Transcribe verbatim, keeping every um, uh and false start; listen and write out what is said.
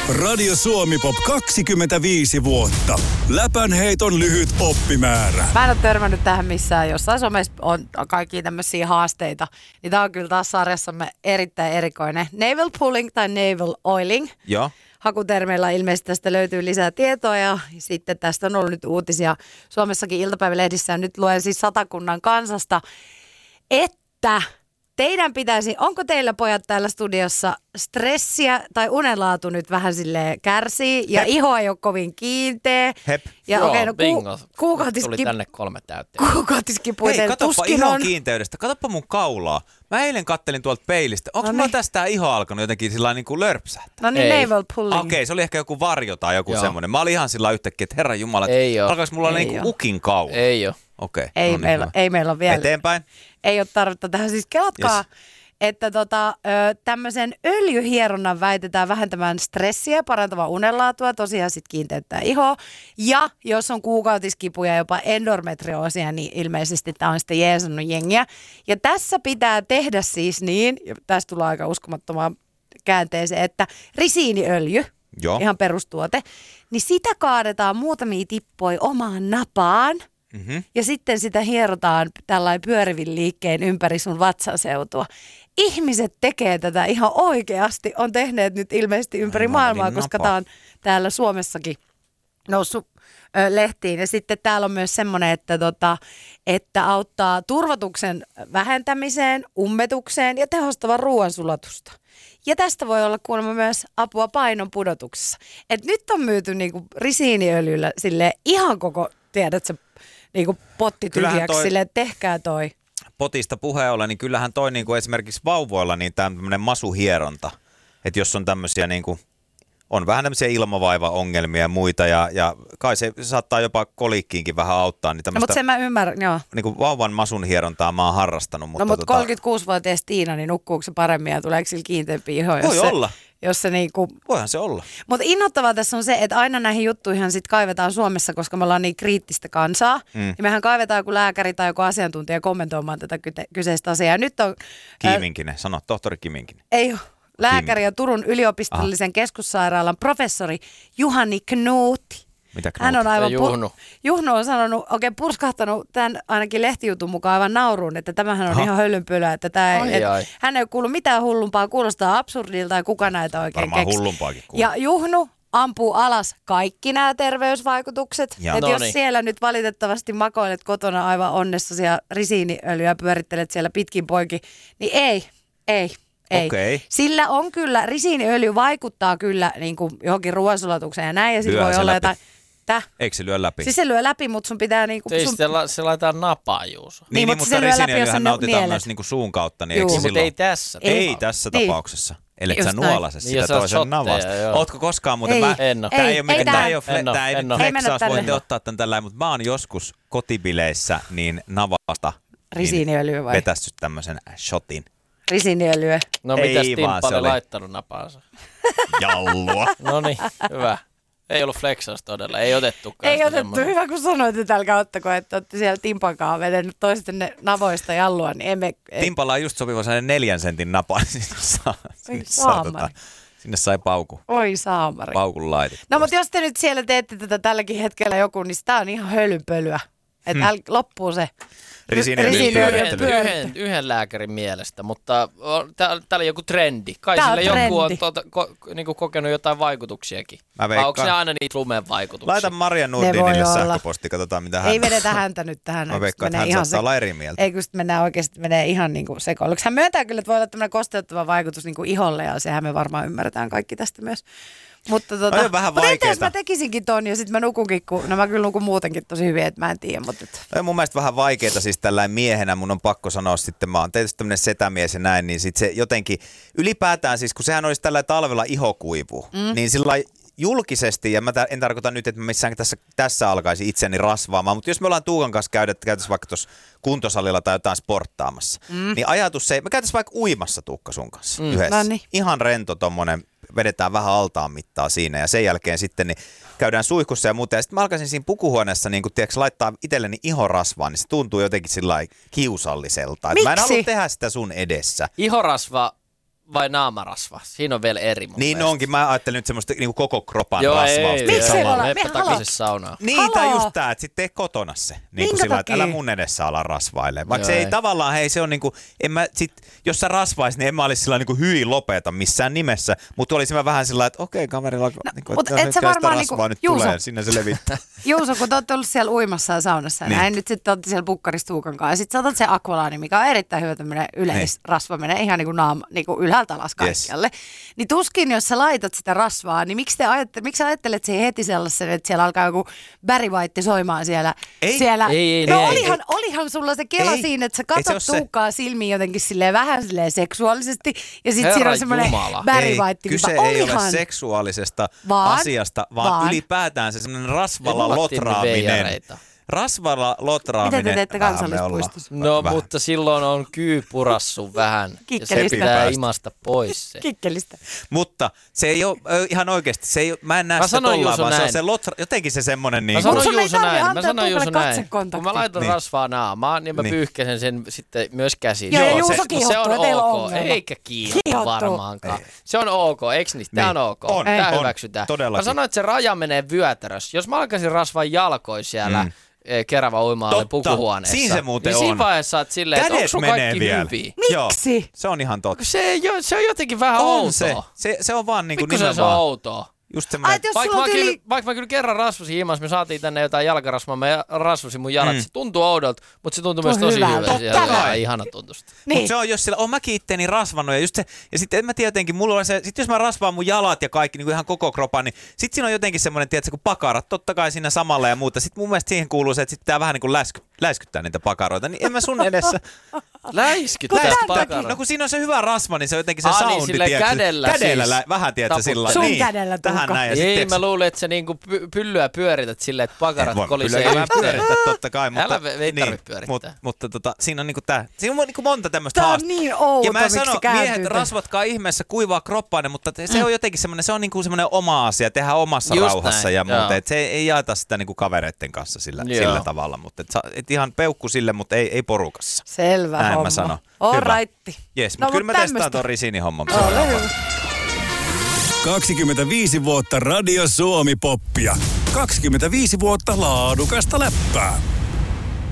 Radio Suomi-pop kaksikymmentäviisi vuotta. Läpänheiton lyhyt oppimäärä. Mä en ole törmännyt tähän missään. Jossain somessa on kaikkia tämmöisiä haasteita. Niin tää on kyllä taas sarjassamme erittäin erikoinen. Navel pulling tai navel oiling. Joo. Hakutermeillä ilmeisesti tästä löytyy lisää tietoa ja sitten tästä on ollut nyt uutisia Suomessakin iltapäivälehdissä. Ja nyt luen siis Satakunnan Kansasta, että teidän pitäisi, onko teillä pojat täällä studiossa stressiä tai unenlaatu nyt vähän silleen kärsii ja Hep. iho ei ole kovin kiinteä. Hep. Ja Joo, okei, no bingo. ku, kuukautiski, Tuli tänne kolme täyttä. Kuukautiskipuinen Hei, katoppa tuskin ihon on. kiinteydestä. Katoppa mun kaulaa. Mä eilen kattelin tuolta peilistä. Onko No mulla niin. tästä tää iho alkanut jotenkin sillä niin kuin lörpsähtää? No niin, Ei. navel pulling. Okei, okay, se oli ehkä joku varjo tai joku Joo. semmoinen. Mä olin ihan sillä yhtäkkiä, että herran jumala, Ei oo. alkaisi mulla olla Ei niin kuin oo. ukin kaula. Ei oo. Okei. Okay, Ei, no niin, meillä, hyvä. ei meillä ole vielä. Eteenpäin. Ei ole tarvetta tähän. Siis kelatkaa, Yes. että tota, ö, tämmöisen öljyhieronnan väitetään vähentämään stressiä, parantamaan unenlaatua, tosiaan sitten kiinteyttää ihoa. Ja jos on kuukautiskipuja, jopa endometrioosia, niin ilmeisesti tämä on sitten jeesannut jengiä. Ja tässä pitää tehdä siis niin, ja tästä tulee aika uskomattomaan käänteeseen, että risiiniöljy, Joo. ihan perustuote, niin sitä kaadetaan muutamia tippoja omaan napaan. Mm-hmm. Ja sitten sitä hierotaan tällainen pyörivin liikkeen ympäri sun vatsaseutua. Ihmiset tekee tätä ihan oikeasti, on tehneet nyt ilmeisesti ympäri Aivan, maailmaa, eli koska napa. tämä on täällä Suomessakin noussut ö, lehtiin. Ja sitten täällä on myös semmoinen, että, tota, että auttaa turvotuksen vähentämiseen, ummetukseen ja tehostavan ruoansulatusta. Ja tästä voi olla kuulemma myös apua painon pudotuksessa. Et nyt on myyty niinku risiiniöljyllä sille ihan koko, tiedätkö, niinku potti Kyllähän tyhjäksi toi- silleen, että tehkää toi. Potista puheen ollen, niin kyllähän toi niin kuin esimerkiksi vauvoilla niin tämmöinen masuhieronta. Että jos on tämmöisiä niin kuin, on vähän tämmöisiä ilmavaivaongelmia ja muita ja, ja kai se saattaa jopa kolikkiinkin vähän auttaa. Niin No, mutta tämmöistä sen mä ymmärrän, joo. niin kuin vauvan masun hierontaa mä oon harrastanut. Mutta No mutta tota, kolmekymmentäkuusi-vuotias Tiina, niin nukkuuko se paremmin ja tuleeko sillä kiinteämpi iho? Jos voi se, olla, Jos se niinku... voihan se olla. Mutta innoittavaa tässä on se, että aina näihin juttuihin sit kaivetaan Suomessa, koska me ollaan niin kriittistä kansaa. Mm. Ja mehän kaivetaan joku lääkäri tai joku asiantuntija kommentoimaan tätä kyte- kyseistä asiaa. Ja nyt on... Ää, Kiminkinen, sano, tohtori Kiminkinen. ei ole. Lääkäri ja Turun yliopistollisen Aha. keskussairaalan professori Juhani Knuutti. Mitä Hän on aivan... Ja Juhnu. Juhnu on sanonut, oikein purskahtanut tämän ainakin lehtijutun mukaan aivan nauruun, että tämähän on Aha. ihan hölynpölyä, että tämä ei, Ai, et, ai. hän ei ole kuullut mitään hullumpaa, kuulostaa absurdilta ja kuka näitä oikein Varmaan keksi. hullumpaakin kuuluu. Ja Juhnu ampuu alas kaikki nämä terveysvaikutukset. Ja. Että No jos niin. siellä nyt valitettavasti makoilet kotona aivan onnessasi ja risiiniöljyä pyörittelet siellä pitkin poikin, niin ei, ei. Ei. Okei. Sillä on kyllä, risiiniöljy vaikuttaa kyllä niin kuin johonkin ruoansulatukseen ja näin, ja sillä Lyöhän voi se olla läpi. jotain... Täh? Eikö se lyö läpi? Siis se lyö läpi, mutta sun pitää niinku... Ei sun... se, la, se laitetaan napaa, Juuso. Niin, Niin, niin, mutta mutta se lyö läpi, jos sä risiiniöljyhän ne nautitaan nielet. myös niin kuin suun kautta, niin Juu. eikö se Mutta silloin? ei tässä. Ei. Ei tässä Niin. tapauksessa. Ellet Just sä näin. nuolase Niin, sitä jos sä oot toisen shotteja, navasta. joo. Ootko koskaan muuten? Ei. Mä, En oo. Tää ei, Ei, ole mikään, ei tää ei ole, tähän. fle, tää ei En nyt oo. Ei mennä flexaus, tälle. voitte ottaa tän tällä, mutta mä oon joskus kotibileissä niin navasta Risiiniöljyä vai? vetässyt tämmöisen shotin. Risiiniöljyä. No Ei mitäs vaan, Timppa se oli oli- laittanut napaansa? Jallua. No niin, hyvä. Ei ollut flexaus todella, ei otettukaan. Ei sitä otettu, semmoinen. hyvä kun sanoit, että älkää ottako, että olette siellä Timpankaan vedennyt toistenne navoista jallua, niin emme... ei- Timpalla on just sopiva sellainen neljän sentin napa, niin sinne, saa, sinne, saa, saamari. tota, sinne sai pauku, Oi saamari. paukun laitettua. No mutta jos te nyt siellä teette tätä tälläkin hetkellä joku, niin sitä on ihan hölynpölyä. Että Hmm. äl, loppuu se. Risiiniöljyn Risiiniöljyn pyörittely. pyö- Yhden, yhden lääkärin mielestä, mutta on- tää tää oli joku trendi. Kai Tää on sillä joku trendi. on tuota, ko, niinku kokenut jotain vaikutuksiakin. Mä Vai onko veikkaan. ne aina niitä lumen vaikutuksia? Laita Maria Ne voi Nordinille olla. sähköposti, katsotaan mitä hän... Ei vedetä häntä nyt tähän. Mä veikkaan, että Menee hän ihan saattaa olla eri mieltä. Ei, kun sit mennään oikeasti menee ihan niin kuin sekoiluksi. Hän myöntää kyllä, että voi olla tämmöinen kosteuttava vaikutus niin kuin iholle ja sehän me varmaan ymmärretään kaikki tästä myös. Mutta tota, Toi on vähän mutta entä jos vaikeeta. mä tekisinkin ton ja sitten mä nukunkin, kun no mä kyllä nukun muutenkin tosi hyvin, että mä en tiedä. Mutta et, Toi on mun mielestä vähän vaikeeta siis tällainen miehenä, mun on pakko sanoa sitten, mä oon tietysti tämmönen setämies ja näin, niin sit se jotenkin, ylipäätään siis kun sehän olisi tällä talvella ihokuivu, mm. niin sillä julkisesti, ja mä en tarkoita nyt, että mä missään tässä, tässä alkaisi itseni rasvaamaan, mutta jos me ollaan Tuukan kanssa käydä, käytäisiin vaikka tuossa kuntosalilla tai jotain sporttaamassa, mm. niin ajatus se, me käytäisiin vaikka uimassa Tuukka sun kanssa mm. yhdessä. Noniin. Ihan rento tommonen, vedetään vähän altaan mittaa siinä ja sen jälkeen sitten niin käydään suihkussa ja muuta. Ja sitten mä alkaisin siinä pukuhuoneessa niin kun, tiedätkö, laittaa itselleni ihorasvaa, niin se tuntuu jotenkin sillä lailla kiusalliselta. Et mä en Miksi? halua tehdä sitä sun edessä. Ihorasva vai naamarasva? Siinä on vielä eri mun Niin mielestä. onkin, mä ajattelin nyt semmoista niinku koko kropan Joo, rasvausta. ei, Miksi ei ei, ole? meppä Me takaisin haluat- saunaan. Niin, tai Haloo. just tää, että sit tee kotona se. Niin Minkä kuin sillä, että älä takia? mun edessä ala rasvailee. Vaikka Joo, se ei, ei. tavallaan, hei se on niinku, en mä sit, jos sä rasvaisit, niin en mä olisi sillä niinku hyi lopeta missään nimessä. Mutta olisin mä vähän sillä, että okei, kaverilla, no, niinku, mut että et sä nyt sitä varmaan rasvaa niinku- nyt Juuso. tulee, sinne se levittää. Juuso, kun te olette ollut siellä uimassa ja saunassa ja Niin. näin, nyt sitten olette siellä pukkaristuukan kanssa. Ja sitten sä otat se akvalaani, mikä on erittäin hyvä tämmöinen yleisrasva, menee ihan niin kuin, naama, niin kuin ylhäältä alas kaikkialle. Niin tuskin, jos sä laitat sitä rasvaa, niin miksi, te ajattelet, miksi sä ajattelet siihen heti sellaisen, että siellä alkaa joku Barry White soimaan siellä? Ei. siellä. Ei, ei, no ei, olihan, ei. olihan sulla se kela Ei. siinä, että sä Ei se katot ole se. Tuukkaa silmiin jotenkin silleen vähän silleen seksuaalisesti. Ja sitten siinä Herra on semmoinen Jumala. Barry Ei, White. kyse ei ole seksuaalisesta Vaan- asiasta, vaan, vaan- ylipäätään se semmoinen rasvalla Ei mulla tiimi lotraaminen. veijareita. Rasvalla lotraaminen. Mitä te teette Vähän me kansallispuistossa? ollaan. No, Vähän. mutta silloin on kyy purassu vähän. Ja se Kikkelistä. pitää Päästä. imasta pois se. Kikkelistä. Mutta se ei ole ö, ihan oikeasti, se ei, mä en näe Mä sitä sanon, tollaan, Juuso, vaan se on näin. se lotra, jotenkin se semmonen niin Mä Mut sanon sun ei Juuso tarvi näin, mä antaa sanon Juuso Tuukalle näin. katsekontaktia. Kun mä laitan Niin. rasvaa naamaan, niin mä Niin. pyyhkäsen sen sitten myös käsin. Joo, ja Joo, Juuso se- Mut se kiihottuu, on ja teillä on ok, ongelma. eikä kiihottu Kiihottuu. varmaankaan. Se on ok, eiks niin? Tää Niin. on ok, On, tää on, hyväksytään. todellakin. Mä sanoin, että se raja menee vyötärössä. Jos mä alkaisin rasvaa jalkoja siellä Mm. eh, Kerava uimaalle Totta. pukuhuoneessa, Siinä se muuten niin siinä on. vaiheessa oot silleen, että onko Kädet sun menee kaikki vielä. hyviä? Joo, Miksi? se on ihan totta. Se, ei oo- se on jotenkin vähän On outoa. se. se. Se on vaan niinku Pikkusen se on nimenomaan. outoa. Just Ai, semmoinen, et jos Vaikka sulla mä, on kyllä, tyyli... vaikka mä kyllä kerran rasvasin himas, me saatiin tänne jotain jalkarasvaa, mä rasvasin mun jalat. Mm. Se tuntuu oudolta, mutta se tuntui Tuo myös tosi hyvältä. hyvältä. Totta Ja kai. ihana tuntusta. Niin. Mutta se on, jos sillä, on mäkin itteeni rasvannut ja just se, ja sitten en mä tiedä jotenkin, mulla on se, sit jos mä rasvaan mun jalat ja kaikki, niin kuin ihan koko kropan, niin sit siinä on jotenkin semmoinen, tiedätkö, kun pakarat, totta kai siinä samalla ja muuta. Sit mun mielestä siihen kuuluu se, että sit pitää vähän niin kuin läsky, läiskyttää niitä pakaroita, niin en mä sun edessä. Läiskyttää Kuten pakaroita. No kun siinä on se hyvä rasva, niin se on jotenkin se Aa, niin, soundi, silleen tiedätkö, kädellä kädellä siis. lä- vähän, tiedätkö, Taputtaa. sillä Sun niin, kädellä, Tuukka. tähän näin. Ja Ei, sit, mä luulen, että sä niinku py- pyllyä pyörität silleen, että pakarat Voi- kolisee kyllä mä yhteen. pyörittää totta kai, mutta, Älä, ei tarvitse pyörittää. Mutta, mutta tota, siinä on niinku tää, siinä on niinku monta tämmöistä Tää on haastetta. niin outo, Ja mä en miksi sano, se kääntyy miehet tän- rasvatkaa ihmeessä kuivaa kroppaanne, mutta te- se on jotenkin semmoinen, se on niinku semmoinen oma asia, tehdä omassa Just rauhassa näin, ja muuta. joo. Et se ei, ei jaeta sitä niinku kavereitten kanssa sillä, Joo. sillä tavalla, mutta et, sa- et ihan peukku sille, mutta ei, ei porukassa. Selvä Näin homma. mä sanon. All Hyvä. righti. Jes, No, mutta kyllä mut mä testaan tämmöstä. ton risiinihomman Ole seuraavaksi. hyvä. kaksikymmentäviisi vuotta Radio Suomi-poppia. kaksikymmentäviisi vuotta laadukasta läppää.